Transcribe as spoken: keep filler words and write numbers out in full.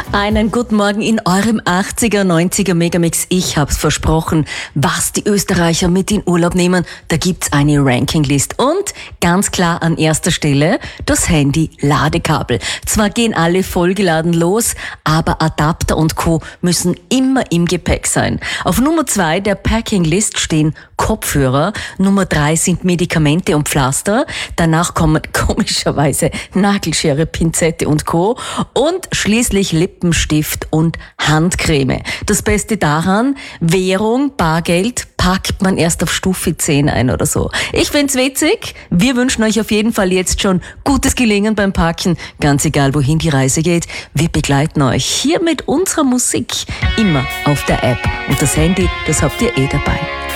Einen guten Morgen in eurem achtziger, neunziger Megamix. Ich hab's versprochen, was die Österreicher mit in Urlaub nehmen. Da gibt's eine Rankinglist. Und ganz klar an erster Stelle das Handy-Ladekabel. Zwar gehen alle vollgeladen los, aber Adapter und Co. müssen immer im Gepäck sein. Auf Nummer zwei der Packinglist stehen Kopfhörer. Nummer drei sind Medikamente und Pflaster. Danach kommen komischerweise Nagelschere, Pinzette und Co. Und schließlich Lippenstift und Handcreme. Das Beste daran, Währung, Bargeld packt man erst auf Stufe zehn ein oder so. Ich find's witzig. Wir wünschen euch auf jeden Fall jetzt schon gutes Gelingen beim Packen. Ganz egal, wohin die Reise geht. Wir begleiten euch hier mit unserer Musik immer auf der App. Und das Handy, das habt ihr eh dabei.